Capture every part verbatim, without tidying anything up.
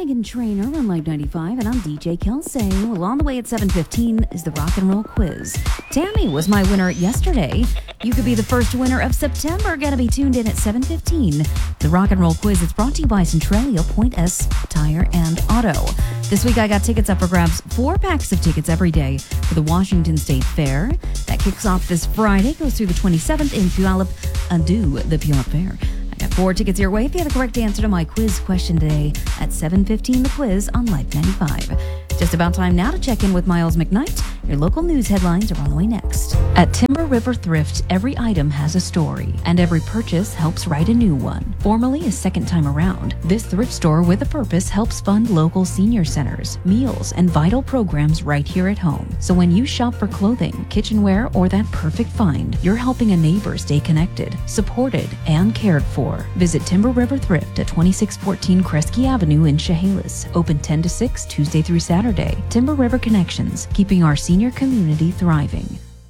Megan Trainer on Live ninety-five, and I'm D J Kelsey. Well, on the way at seven fifteen is the Rock and Roll Quiz. Tammy was my winner yesterday. You could be the first winner of September. Gotta be tuned in at seven fifteen. The Rock and Roll Quiz is brought to you by Centralia Point S Tire and Auto. This week I got tickets up for grabs. Four packs of tickets every day for the Washington State Fair. That kicks off this Friday, goes through the twenty-seventh in Puyallup. Adieu, the Puyallup Fair. Got four tickets your way if you have the correct answer to my quiz question today at seven fifteen, the quiz on Live ninety-five. Just about time now to check in with Miles McKnight. Your local news headlines are on the way next. At Timber River Thrift, every item has a story, and every purchase helps write a new one. Formerly a second time around, this thrift store with a purpose helps fund local senior centers, meals, and vital programs right here at home. So when you shop for clothing, kitchenware, or that perfect find, you're helping a neighbor stay connected, supported, and cared for. Visit Timber River Thrift at twenty-six fourteen Kresge Avenue in Chehalis. Open ten to six, Tuesday through Saturday. Timber River Connections, keeping our senior community thriving.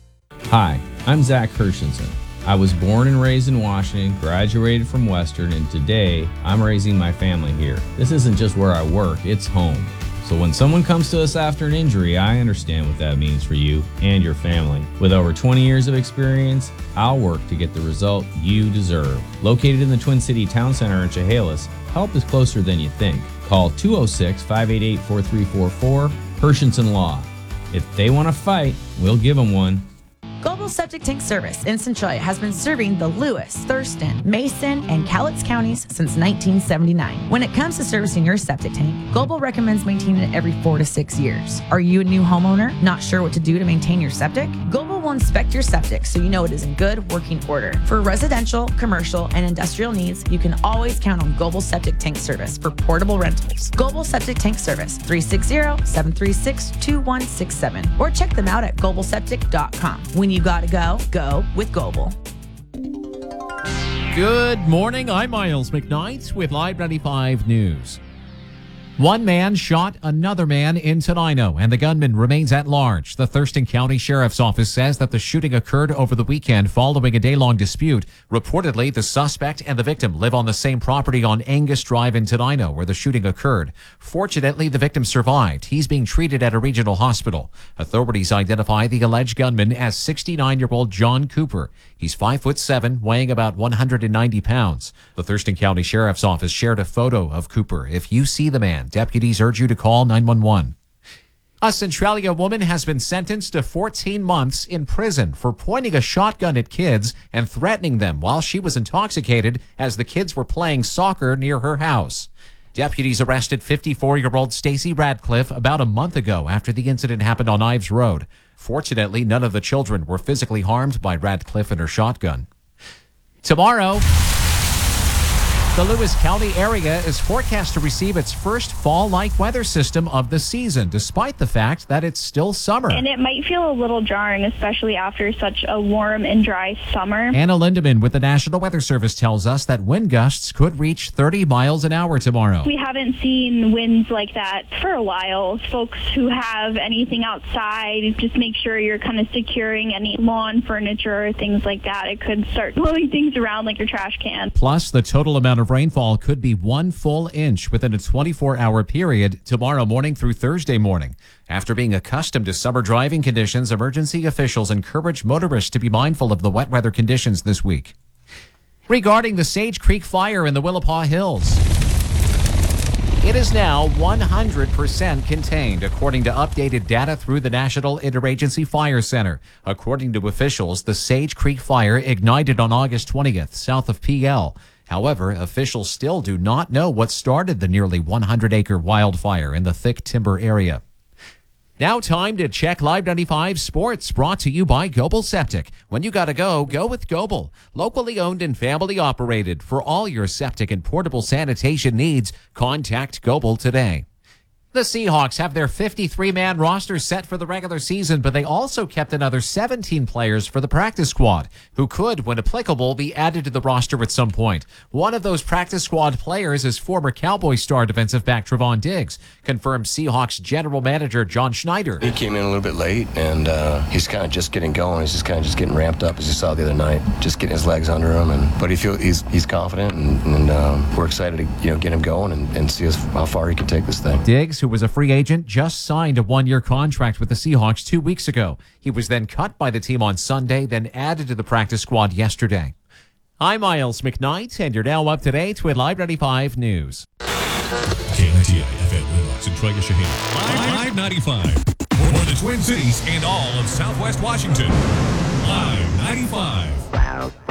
Hi, I'm Zach Hershenson. I was born and raised in Washington, graduated from Western, and today I'm raising my family here. This isn't just where I work, it's home. So when someone comes to us after an injury, I understand what that means for you and your family. With over twenty years of experience, I'll work to get the result you deserve. Located in the Twin City Town Center in Chehalis, help is closer than you think. Call two oh six, five eight eight, four three four four, Hershenson Law. If they want to fight, we'll give them one. Global Septic Tank Service in Centralia has been serving the Lewis, Thurston, Mason, and Cowlitz counties since nineteen seventy-nine. When it comes to servicing your septic tank, Global recommends maintaining it every four to six years. Are you a new homeowner, not sure what to do to maintain your septic? Global will inspect your septic so you know it is in good working order. For residential, commercial, and industrial needs, you can always count on Global Septic Tank Service for portable rentals. Global Septic Tank Service, three six zero, seven three six, two one six seven, or check them out at global septic dot com. When you gotta go, go with Global. Good morning. I'm Miles McKnight with Live ninety-five News. One man shot another man in Tenino, and the gunman remains at large. The Thurston County Sheriff's Office says that the shooting occurred over the weekend following a day-long dispute. Reportedly, the suspect and the victim live on the same property on Angus Drive in Tenino, where the shooting occurred. Fortunately, the victim survived. He's being treated at a regional hospital. Authorities identify the alleged gunman as sixty-nine-year-old John Cooper. He's five foot seven, weighing about one hundred ninety pounds. The Thurston County Sheriff's Office shared a photo of Cooper. If you see the man, deputies urge you to call nine one one. A Centralia woman has been sentenced to fourteen months in prison for pointing a shotgun at kids and threatening them while she was intoxicated as the kids were playing soccer near her house. Deputies arrested fifty-four-year-old Stacy Radcliffe about a month ago after the incident happened on Ives Road. Fortunately, none of the children were physically harmed by Radcliffe and her shotgun. Tomorrow, the Lewis County area is forecast to receive its first fall-like weather system of the season, despite the fact that it's still summer. And it might feel a little jarring, especially after such a warm and dry summer. Anna Lindeman with the National Weather Service tells us that wind gusts could reach thirty miles an hour tomorrow. We haven't seen winds like that for a while. Folks who have anything outside, just make sure you're kind of securing any lawn furniture or things like that. It could start blowing things around like your trash can. Plus, the total amount of rainfall could be one full inch within a twenty-four hour period tomorrow morning through Thursday morning. After being accustomed to summer driving conditions, emergency officials encourage motorists to be mindful of the wet weather conditions this week. Regarding the Sage Creek fire in the Willapa Hills, it is now one hundred percent contained, according to updated data through the National Interagency Fire Center. According to officials, the Sage Creek fire ignited on August twentieth south of P L. However, officials still do not know what started the nearly one hundred acre wildfire in the thick timber area. Now time to check Live ninety-five Sports, brought to you by Gobel Septic. When you gotta go, go with Gobel. Locally owned and family operated. For all your septic and portable sanitation needs, contact Gobel today. The Seahawks have their fifty-three man roster set for the regular season, but they also kept another seventeen players for the practice squad, who could, when applicable, be added to the roster at some point. One of those practice squad players is former Cowboy star defensive back Trevon Diggs, confirmed Seahawks general manager John Schneider. He came in a little bit late, and uh, he's kind of just getting going. He's just kind of just getting ramped up, as you saw the other night, just getting his legs under him. And but he feel he's he's confident, and, and um, we're excited to you know get him going and, and see us, how far he can take this thing. Diggs, who was a free agent, just signed a one-year contract with the Seahawks two weeks ago. He was then cut by the team on Sunday, then added to the practice squad yesterday. I'm Miles McKnight, and you're now up to date with Live ninety-five News. K ninety-eight F M Lenox and Trega Shaheen. Live ninety-five. For the Twin Cities and all of Southwest Washington. Live ninety-five.